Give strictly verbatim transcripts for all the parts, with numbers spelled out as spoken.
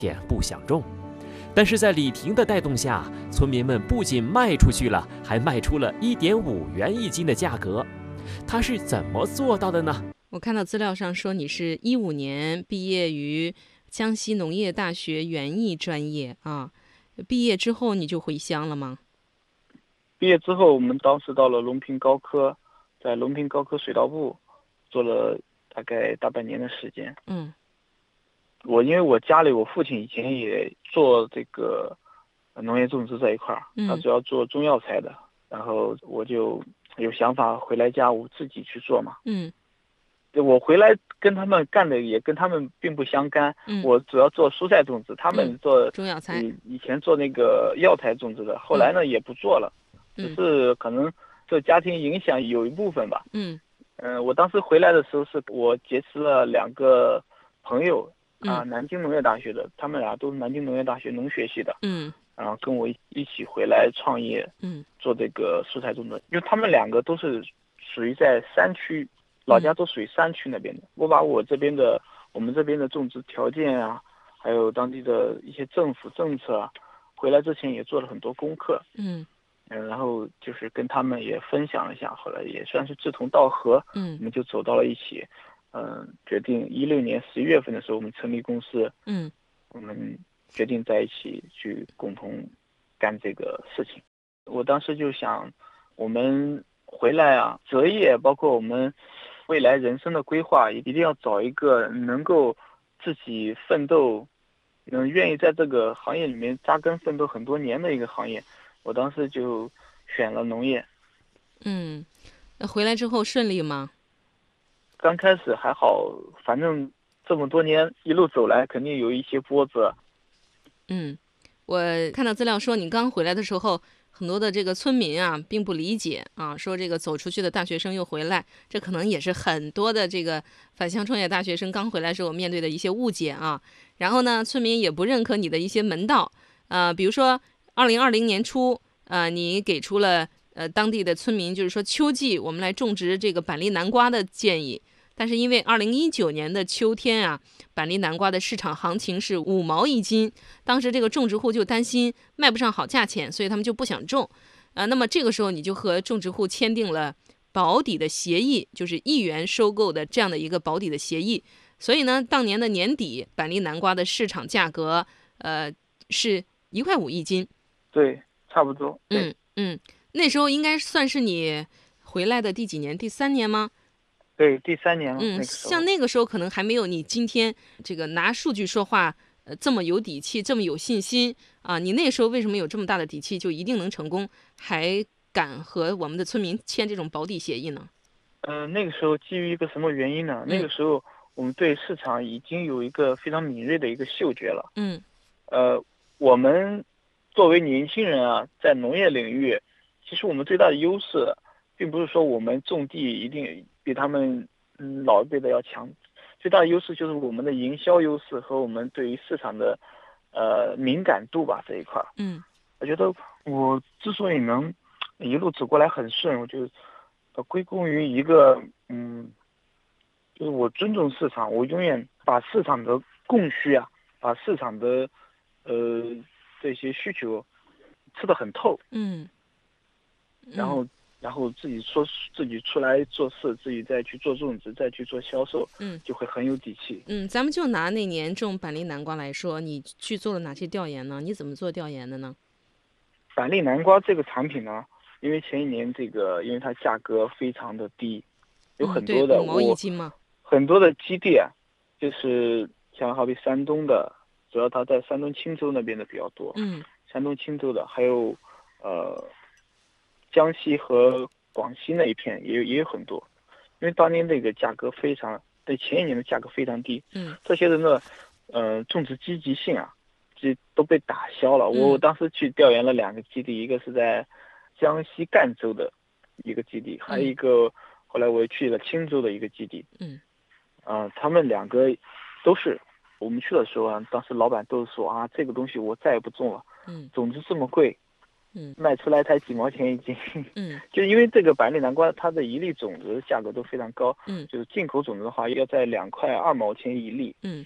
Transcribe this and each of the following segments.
点不想种。但是在李婷的带动下，村民们不仅卖出去了，还卖出了一点五元一斤的价格。他是怎么做到的呢？ 我看到资料上说你是一五年毕业于江西农业大学园艺专业啊，毕业之后你就回乡了吗？ 毕业之后，我们当时到了隆平高科，在隆平高科水稻部做了大概大半年的时间。 嗯， 我因为我家里我父亲以前也做这个农业种植这一块儿，他主要做中药材的，然后我就有想法回来家我自己去做嘛。 嗯， 我回来跟他们干的也跟他们并不相干。 嗯， 我主要做蔬菜种植，他们做中药材， 以以前做那个药材种植的，后来呢也不做了，只是可能受家庭影响有一部分吧。 嗯嗯、呃，我当时回来的时候是我结识了两个朋友啊，南京农业大学的，他们俩都是南京农业大学农学系的。 嗯， 然后跟我一起回来创业， 嗯， 做这个蔬菜种植，因为他们两个都是属于在山区，老家都属于山区那边的。我把我这边的我们这边的种植条件啊，还有当地的一些政府政策啊，回来之前也做了很多功课。 嗯嗯，然后就是跟他们也分享了一下，后来也算是志同道合。 嗯， 我们就走到了一起。嗯，决定一六年十一月份的时候，我们成立公司。 嗯， 我们决定在一起去共同干这个事情。我当时就想，我们回来啊，择业包括我们未来人生的规划，一定要找一个能够自己奋斗，能愿意在这个行业里面扎根奋斗很多年的一个行业。我当时就选了农业。 嗯，那回来之后顺利吗？ 刚开始还好，反正这么多年一路走来，肯定有一些波折。 嗯，我看到资料说你刚回来的时候，很多的这个村民啊并不理解啊，说这个走出去的大学生又回来，这可能也是很多的这个返乡创业大学生刚回来时候面对的一些误解啊。然后呢，村民也不认可你的一些门道，呃，比如说二零二零年初，呃，你给出了呃当地的村民就是说秋季我们来种植这个板栗南瓜的建议。但是因为二零一九年的秋天啊，板栗南瓜的市场行情是五毛一斤，当时这个种植户就担心卖不上好价钱，所以他们就不想种。啊，那么这个时候你就和种植户签订了保底的协议，就是一元收购的这样的一个保底的协议。所以呢，当年的年底，板栗南瓜的市场价格，呃，是一块五一斤。 对，差不多。 嗯嗯，那时候应该算是你回来的第几年？第三年吗？ 对，第三年了。 嗯， 那像那个时候可能还没有你今天这个拿数据说话，呃，这么有底气，这么有信心啊！你那时候为什么有这么大的底气，就一定能成功，还敢和我们的村民签这种保底协议呢？ 嗯、呃，那个时候基于一个什么原因呢？那个时候我们对市场已经有一个非常敏锐的一个嗅觉了。 嗯， 呃，我们作为年轻人啊，在农业领域，其实我们最大的优势，并不是说我们种地一定比他们嗯老一辈的要强，最大的优势就是我们的营销优势和我们对于市场的呃敏感度吧这一块。 嗯， 我觉得我之所以能一路走过来很顺，我就呃归功于一个嗯，就是我尊重市场，我永远把市场的供需啊，把市场的呃这些需求吃得很透。 嗯， 然后然后自己说自己出来做事，自己再去做种植，再去做销售， 嗯， 就会很有底气。 嗯，咱们就拿那年种板栗南瓜来说，你去做了哪些调研呢？你怎么做调研的呢？ 板栗南瓜这个产品呢，因为前一年这个，因为它价格非常的低，有很多的、 嗯、五毛一斤吗？ 很多的基地啊，就是像好比山东的，主要它在山东青州那边的比较多。 嗯， 山东青州的，还有呃。江西和广西那一片也有也有很多，因为当年那个价格非常，对前一年的价格非常低。 嗯， 这些人的呃种植积极性啊，这都被打消了。 嗯、 我当时去调研了两个基地，一个是在江西赣州的一个基地，还有一个、嗯、后来我又去了青州的一个基地。 嗯， 啊、呃，他们两个都是我们去的时候啊，当时老板都是说啊，这个东西我再也不种了。 嗯， 种子这么贵。 嗯， 卖出来才几毛钱一斤。 嗯， 就因为这个板栗南瓜，它的一粒种子价格都非常高。 嗯， 就是进口种子的话，要在两块二毛钱一粒。 嗯，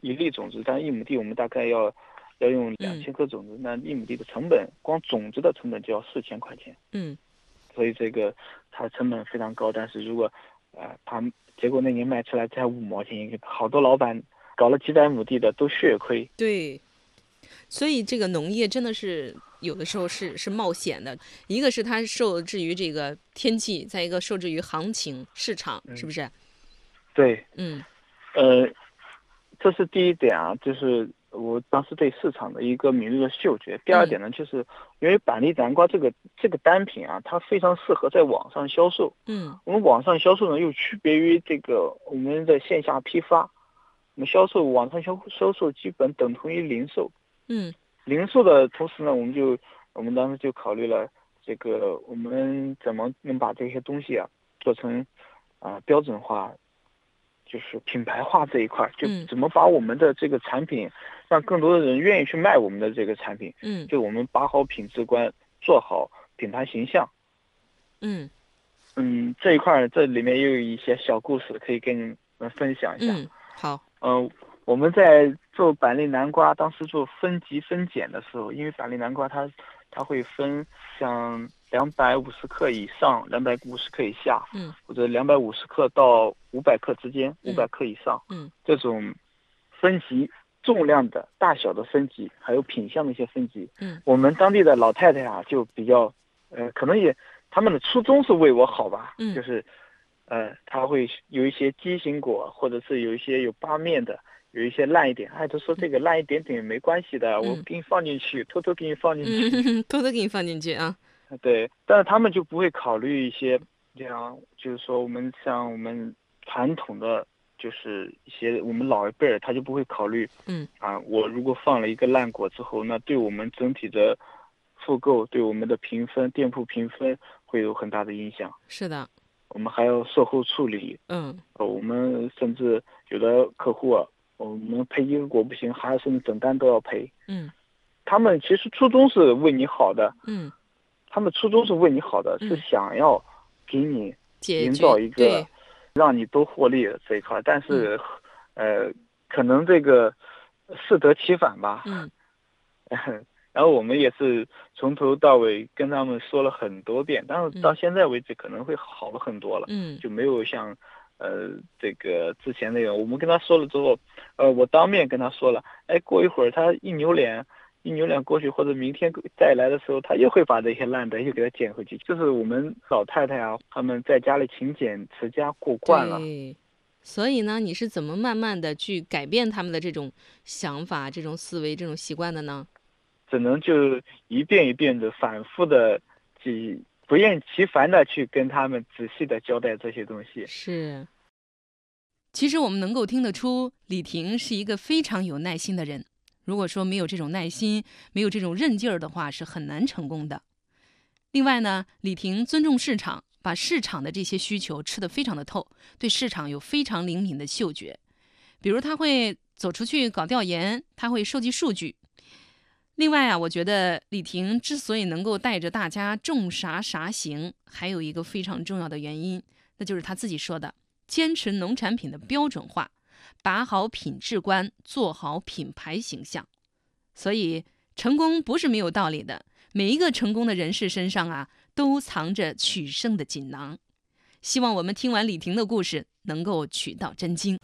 一粒种子，但一亩地我们大概要要用两千颗种子，嗯、那一亩地的成本，光种子的成本就要四千块钱。 嗯， 所以这个它成本非常高，但是如果呃它结果那年卖出来才五毛钱一个，好多老板搞了几百亩地的都血亏。 对，所以这个农业真的是有的时候是是冒险的，一个是它受制于这个天气，再一个受制于行情市场， 嗯、 是不是？ 对， 嗯， 呃，这是第一点啊，就是我当时对市场的一个敏锐的嗅觉。第二点呢，就是因为板栗南瓜这个这个单品啊，它非常适合在网上销售。 嗯， 我们网上销售呢，又区别于这个我们的线下批发。我们销售网上销销售基本等同于零售。 嗯， 零售的同时呢，我们就我们当时就考虑了这个我们怎么能把这些东西啊做成啊、呃、标准化。就是品牌化这一块，就怎么把我们的这个产品，让更多的人愿意去卖我们的这个产品。 嗯， 就我们把好品质观，做好品牌形象。 嗯嗯，这一块这里面也有一些小故事可以跟你们分享一下。 嗯，好。 嗯、呃，我们在做板栗南瓜，当时做分级分拣的时候，因为板栗南瓜它它会分像两百五十克以上、两百五十克以下， 嗯， 或者两百五十克到五百克之间，五百克以上， 嗯， 这种分级重量的大小的分级，还有品相的一些分级， 嗯， 我们当地的老太太啊，就比较，呃，可能也他们的初衷是为我好吧， 嗯， 就是，呃，他会有一些畸形果，或者是有一些有八面的。有一些烂一点，哎，他说这个烂一点点没关系的，嗯、我给你放进去，偷偷给你放进去， 嗯、偷偷给你放进去啊。 对，但是他们就不会考虑一些这样，就是说我们像我们传统的，就是一些我们老一辈儿，他就不会考虑， 嗯啊，我如果放了一个烂果之后，那对我们整体的复购，对我们的评分、店铺评分会有很大的影响。 是的， 我们还要售后处理， 嗯， 呃，我们甚至有的客户啊。我们赔一个果不行，还甚至整单都要赔。 嗯， 他们其实初衷是为你好的。 嗯， 他们初衷是为你好的， 嗯、 是想要给你营造一个让你都获利的这一块。但是，嗯、呃，可能这个适得其反吧。 嗯。 然后我们也是从头到尾跟他们说了很多遍，但是到现在为止可能会好了很多了。 嗯， 就没有像。呃，这个之前那个，我们跟他说了之后，呃，我当面跟他说了，哎，过一会儿他一扭脸，一扭脸过去，或者明天再来的时候，他又会把这些烂的又给他捡回去。就是我们老太太啊，他们在家里勤俭持家过惯了。 对，所以呢，你是怎么慢慢的去改变他们的这种想法、这种思维、这种习惯的呢？ 只能就一遍一遍的反复的去。不厌其烦的去跟他们仔细的交代这些东西。 是，其实我们能够听得出，李婷是一个非常有耐心的人。如果说没有这种耐心，没有这种韧劲儿的话，是很难成功的。另外呢，李婷尊重市场，把市场的这些需求吃得非常的透，对市场有非常灵敏的嗅觉。比如他会走出去搞调研，他会收集数据。另外啊，我觉得李婷之所以能够带着大家种啥啥行，还有一个非常重要的原因，那就是他自己说的，坚持农产品的标准化，把好品质观，做好品牌形象。所以成功不是没有道理的，每一个成功的人士身上啊，都藏着取胜的锦囊。希望我们听完李婷的故事，能够取到真经。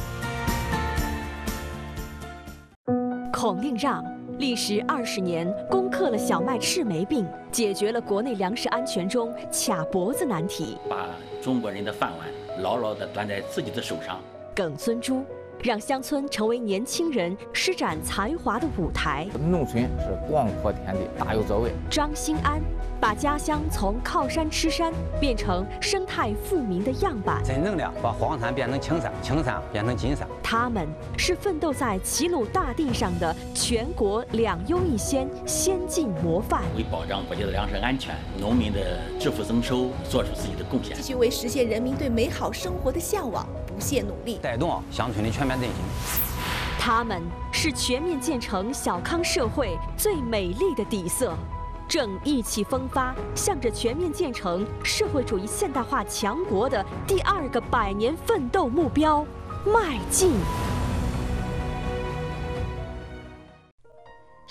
孔令让历时二十年攻克了小麦赤霉病，解决了国内粮食安全中卡脖子难题， 把中国人的饭碗牢牢地端在自己的手上。 耿尊珠让乡村成为年轻人施展才华的舞台。 农村是广阔天地，大有作为。 张兴安把家乡从靠山吃山变成生态富民的样板， 真正的把黄山变成青山，青山变成金山。 他们是奋斗在齐鲁大地上的全国两优一先先进模范， 为保障国家的粮食安全、农民的致富增收做出自己的贡献， 继续为实现人民对美好生活的向往不懈努力， 带动乡村的全面振兴。 他们是全面建成小康社会最美丽的底色，正意气风发，向着全面建成社会主义现代化强国的第二个百年奋斗目标迈进。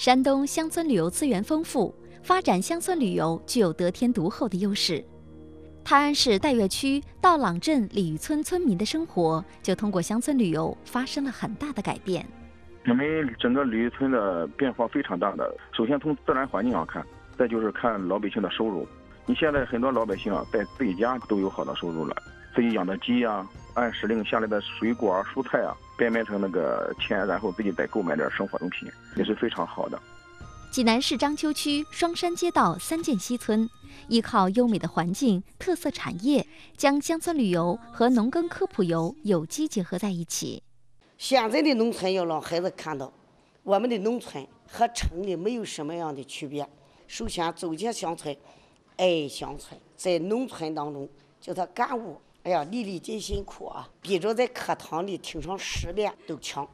山东乡村旅游资源丰富，发展乡村旅游具有得天独厚的优势。泰安市岱岳区道朗镇鲤鱼村村民的生活就通过乡村旅游发生了很大的改变。 我们整个鲤鱼村的变化非常大的，首先从自然环境上看，再就是看老百姓的收入。你现在很多老百姓啊，在自己家都有好的收入了，自己养的鸡啊，按时令下来的水果啊、蔬菜啊，变卖成那个钱，然后自己再购买点生活用品，也是非常好的。 济南市章丘区双山街道三涧西村，依靠优美的环境、特色产业，将乡村旅游和农耕科普游有机结合在一起。 现在的农村要让孩子看到，我们的农村和城里没有什么样的区别。首先走进乡村，爱乡村，在农村当中叫他感悟，哎呀，粒粒皆辛苦啊，比着在课堂里听上十遍都强。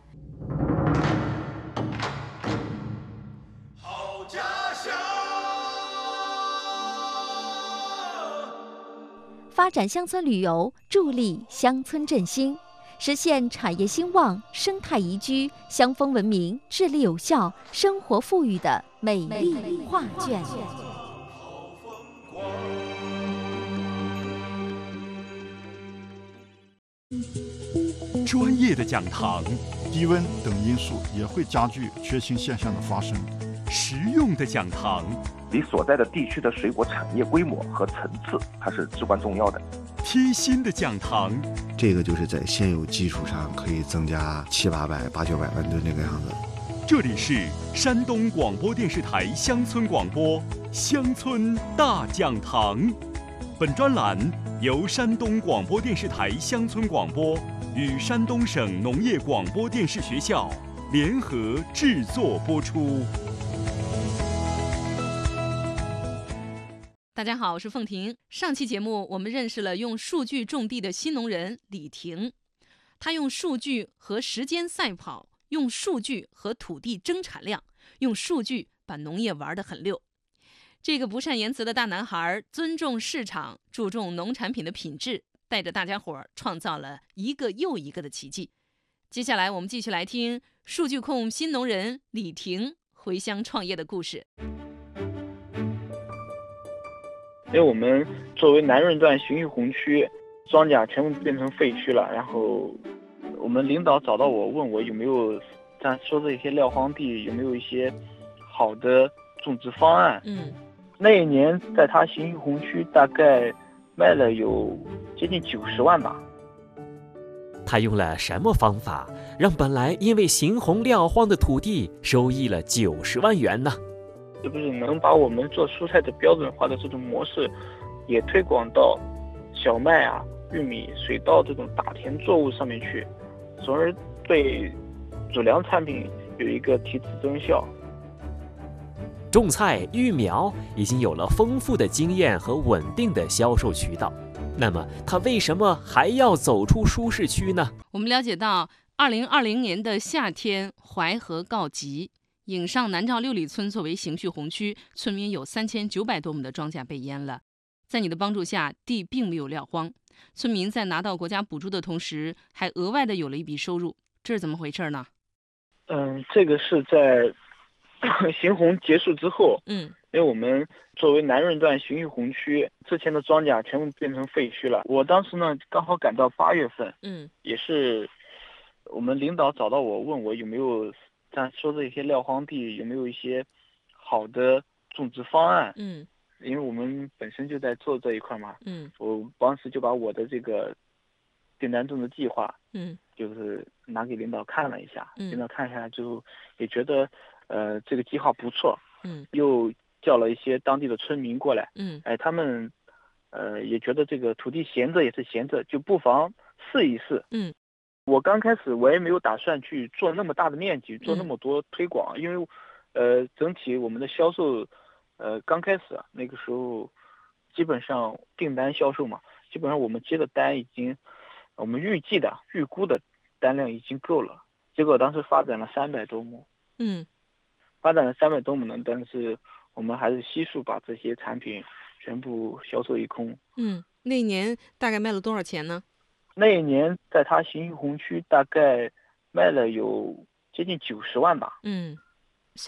发展乡村旅游，助力乡村振兴，实现产业兴旺、生态宜居、乡风文明、治理有效、生活富裕的美丽画卷。 专业的讲堂， 低温等因素也会加剧缺氢现象的发生。 实用的讲堂， 你所在的地区的水果产业规模和层次，它是至关重要的。 贴心的讲堂， 这个就是在现有基础上可以增加七八百、八九百万吨这个样子。 这里是山东广播电视台乡村广播乡村大讲堂，本专栏由山东广播电视台乡村广播与山东省农业广播电视学校联合制作播出。 大家好，我是凤婷。上期节目我们认识了用数据种地的新农人李婷，他用数据和时间赛跑，用数据和土地争产量，用数据把农业玩得很溜。这个不善言辞的大男孩尊重市场，注重农产品的品质，带着大家伙儿创造了一个又一个的奇迹。接下来我们继续来听数据控新农人李婷回乡创业的故事。 因为我们作为南润段循序洪区，庄稼全部变成废墟了，然后我们领导找到我，问我有没有咱说的一些撂荒地，有没有一些好的种植方案。 嗯， 那一年在他循序洪区大概卖了有接近九十万吧。 他用了什么方法，让本来因为行洪撂荒的土地收益了九十万元呢？ 是不是能把我们做蔬菜的标准化的这种模式，也推广到小麦啊、玉米、水稻这种大田作物上面去，从而对主粮产品有一个提质增效。 种菜育苗已经有了丰富的经验和稳定的销售渠道，那么他为什么还要走出舒适区呢？ 我们了解到，二零二零年的夏天，淮河告急。颍上南赵六里村作为行序洪区，村民有三千九百多亩的庄稼被淹了。在你的帮助下，地并没有撂荒，村民在拿到国家补助的同时，还额外的有了一笔收入，这是怎么回事呢？ 嗯，这个是在行洪结束之后， 嗯， 因为我们作为南润段循序洪区，之前的庄稼全部变成废墟了。我当时呢，刚好赶到八月份， 嗯， 也是我们领导找到我，问我有没有咱说的一些撂荒地，有没有一些好的种植方案。 嗯， 因为我们本身就在做这一块嘛， 嗯， 我当时就把我的这个订单种植计划， 嗯， 就是拿给领导看了一下， 嗯， 领导看一下就也觉得，呃，这个计划不错， 嗯， 又叫了一些当地的村民过来， 嗯， 哎，他们，呃，也觉得这个土地闲着也是闲着，就不妨试一试， 嗯。 我刚开始我也没有打算去做那么大的面积，做那么多推广，嗯、因为，呃，整体我们的销售，呃，刚开始那个时候，基本上订单销售嘛，基本上我们接的单已经，我们预计的、预估的单量已经够了。结果当时发展了三百多亩， 嗯， 发展了三百多亩呢，但是我们还是悉数把这些产品全部销售一空。 嗯，那一年大概卖了多少钱呢？ 那一年在他行序洪区大概卖了有接近九十万吧。 嗯，